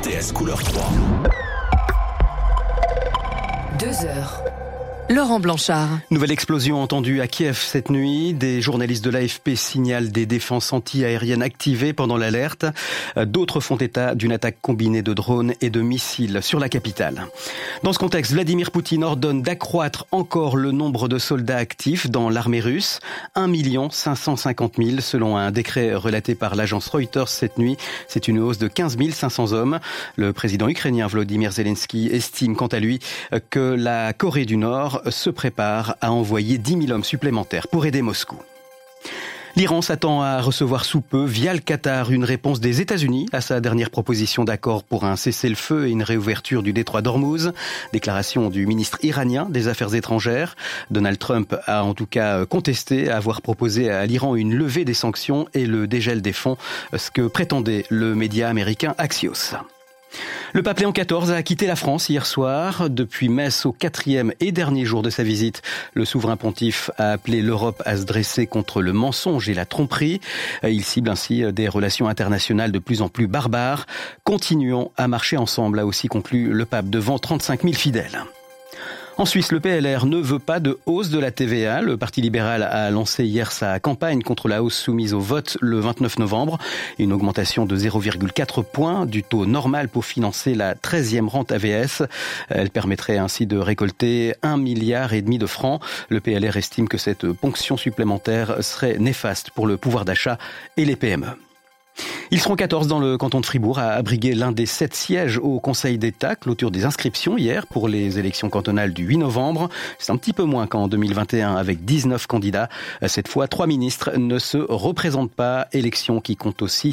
RTS couleur 3. 2 heures. Laurent Blanchard. Nouvelle explosion entendue à Kiev cette nuit. Des journalistes de l'AFP signalent des défenses anti-aériennes activées pendant l'alerte. D'autres font état d'une attaque combinée de drones et de missiles sur la capitale. Dans ce contexte, Vladimir Poutine ordonne d'accroître encore le nombre de soldats actifs dans l'armée russe. 1 550 000 selon un décret relaté par l'agence Reuters cette nuit. C'est une hausse de 15 500 hommes. Le président ukrainien Volodymyr Zelensky estime quant à lui que la Corée du Nord se prépare à envoyer 10 000 hommes supplémentaires pour aider Moscou. L'Iran s'attend à recevoir sous peu, via le Qatar, une réponse des États-Unis à sa dernière proposition d'accord pour un cessez-le-feu et une réouverture du détroit d'Ormuz. Déclaration du ministre iranien des Affaires étrangères. Donald Trump a en tout cas contesté avoir proposé à l'Iran une levée des sanctions et le dégel des fonds, ce que prétendait le média américain Axios. Le pape Léon XIV a quitté la France hier soir. Depuis Metz, au 4e et dernier jour de sa visite, le souverain pontife a appelé l'Europe à se dresser contre le mensonge et la tromperie. Il cible ainsi des relations internationales de plus en plus barbares. Continuons à marcher ensemble, a aussi conclu le pape devant 35 000 fidèles. En Suisse, le PLR ne veut pas de hausse de la TVA. Le Parti libéral a lancé hier sa campagne contre la hausse soumise au vote le 29 novembre. Une augmentation de 0,4 points du taux normal pour financer la 13e rente AVS. Elle permettrait ainsi de récolter 1,5 milliard de francs. Le PLR estime que cette ponction supplémentaire serait néfaste pour le pouvoir d'achat et les PME. Ils seront 14 dans le canton de Fribourg à abriguer l'un des 7 sièges au Conseil d'État. Clôture des inscriptions hier pour les élections cantonales du 8 novembre. C'est un petit peu moins qu'en 2021 avec 19 candidats. Cette fois, 3 ministres ne se représentent pas. Élection qui compte aussi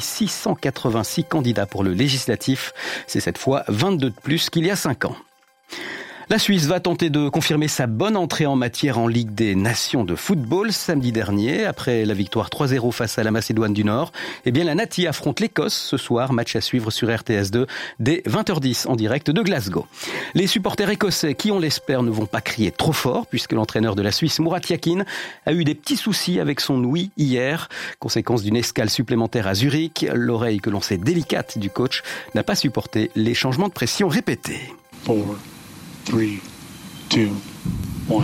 686 candidats pour le législatif. C'est cette fois 22 de plus qu'il y a 5 ans. La Suisse va tenter de confirmer sa bonne entrée en matière en Ligue des Nations de football samedi dernier. Après la victoire 3-0 face à la Macédoine du Nord, la Nati affronte l'Écosse ce soir. Match à suivre sur RTS2 dès 20h10 en direct de Glasgow. Les supporters écossais qui, on l'espère, ne vont pas crier trop fort puisque l'entraîneur de la Suisse, Murat Yakin, a eu des petits soucis avec son ouïe hier. Conséquence d'une escale supplémentaire à Zurich. L'oreille que l'on sait délicate du coach n'a pas supporté les changements de pression répétés. 4, 3, 2, 1.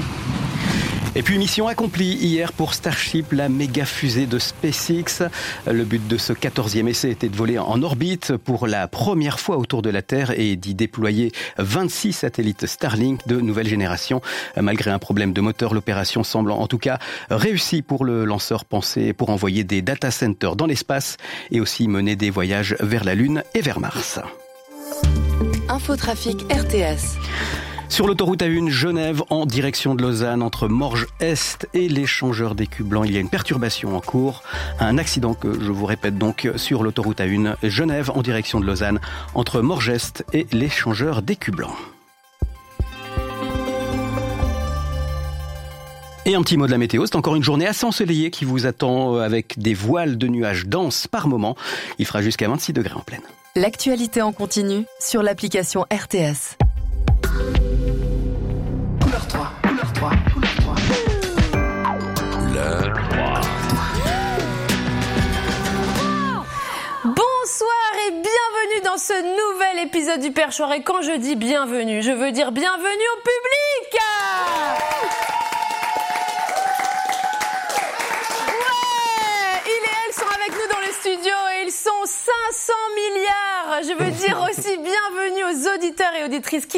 Et puis mission accomplie hier pour Starship, la méga fusée de SpaceX. Le but de ce 14e essai était de voler en orbite pour la première fois autour de la Terre et d'y déployer 26 satellites Starlink de nouvelle génération. Malgré un problème de moteur, l'opération semble en tout cas réussie pour le lanceur pensé pour envoyer des data centers dans l'espace et aussi mener des voyages vers la Lune et vers Mars. Infotrafic RTS. Sur l'autoroute A1 Genève en direction de Lausanne entre Morges-Est et l'échangeur d'écus blancs, il y a une perturbation en cours. Un accident que je vous répète donc sur l'autoroute A1 Genève en direction de Lausanne entre Morges-Est et l'échangeur d'écus blancs. Et un petit mot de la météo, c'est encore une journée assez ensoleillée qui vous attend avec des voiles de nuages denses par moment. Il fera jusqu'à 26 degrés en pleine. L'actualité en continu sur l'application RTS. Couleur 3, couleur 3, couleur 3. Couleur 3. Bonsoir et bienvenue dans ce nouvel épisode du Perchoir. Et quand je dis bienvenue, je veux dire bienvenue au public. Studio et ils sont 500 milliards. Je veux dire aussi bienvenue aux auditeurs et auditrices qui